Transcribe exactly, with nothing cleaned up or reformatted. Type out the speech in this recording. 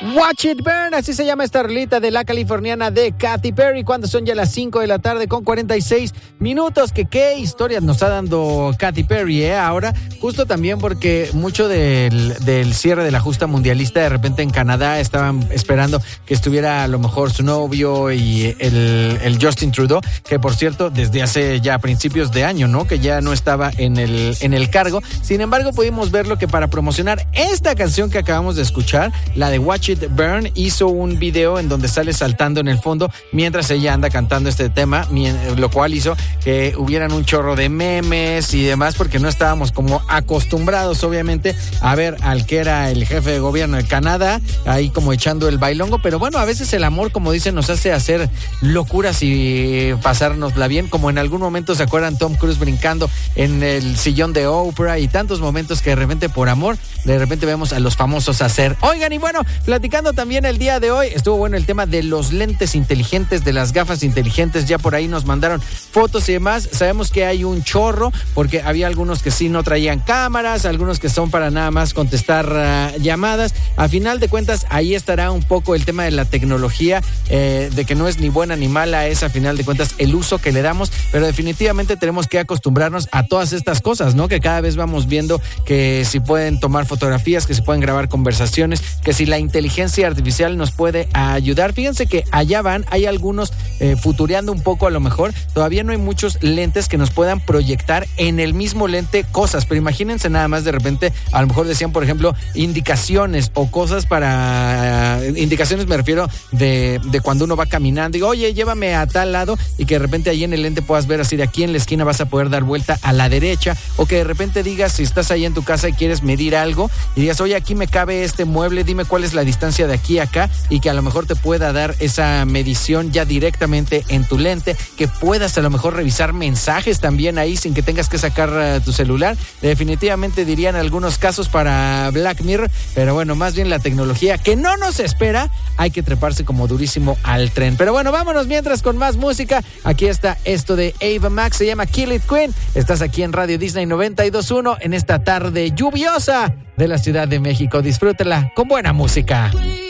Watch It Burn, así se llama esta rolita de la californiana de Katy Perry, cuando son ya las cinco de la tarde con cuarenta y seis minutos. Que qué historias nos está dando Katy Perry, ¿eh? Ahora, justo también porque mucho del, del cierre de la justa mundialista, de repente en Canadá estaban esperando que estuviera a lo mejor su novio y el, el Justin Trudeau, que por cierto, desde hace ya principios de año, ¿no? Que ya no estaba en el, en el cargo. Sin embargo, pudimos verlo que para promocionar esta canción que acabamos de escuchar, la de Watch It Burn, hizo un video en donde sale saltando en el fondo mientras ella anda cantando este tema, lo cual hizo que hubieran un chorro de memes y demás, porque no estábamos como acostumbrados, obviamente, a ver al que era el jefe de gobierno de Canadá ahí como echando el bailongo. Pero bueno, a veces el amor, como dicen, nos hace hacer locuras y pasárnosla bien, como en algún momento se acuerdan Tom Cruise brincando en el sillón de Oprah, y tantos momentos que de repente por amor, de repente vemos a los famosos hacer. Oigan, y bueno, platicando también el día de hoy, estuvo bueno el tema de los lentes inteligentes, de las gafas inteligentes. Ya por ahí nos mandaron fotos y demás. Sabemos que hay un chorro, porque había algunos que sí no traían cámaras, algunos que son para nada más contestar uh, llamadas. A final de cuentas, ahí estará un poco el tema de la tecnología, eh, de que no es ni buena ni mala, es a final de cuentas el uso que le damos, pero definitivamente tenemos que acostumbrarnos a todas estas cosas, ¿no? Que cada vez vamos viendo que si pueden tomar fotografías, que si pueden grabar conversaciones, que si la inteligencia artificial nos puede ayudar. Fíjense que allá van, hay algunos eh, futureando un poco a lo mejor, todavía no hay muchos lentes que nos puedan proyectar en el mismo lente cosas, pero imagínense nada más, de repente, a lo mejor decían, por ejemplo, indicaciones o cosas para, uh, indicaciones me refiero de, de cuando uno va caminando y oye, llévame a tal lado, y que de repente ahí en el lente puedas ver así de aquí en la esquina vas a poder dar vuelta a la derecha, o que de repente digas, si estás ahí en tu casa y quieres medir algo y digas, oye, aquí me cabe este mueble, dime cuál es la distancia de aquí a acá, y que a lo mejor te pueda dar esa medición ya directamente en tu lente, que puedas a lo mejor revisar mensajes también ahí sin que tengas que sacar uh, tu celular. Definitivamente dirían algunos casos para Black Mirror, pero bueno, más bien la tecnología que no nos espera, hay que treparse como durísimo al tren. Pero bueno, vámonos mientras con más música. Aquí está esto de Ava Max, se llama Kill It Queen. Estás aquí en Radio Disney noventa y dos punto uno en esta tarde lluviosa de la Ciudad de México. Disfrútela con buena música.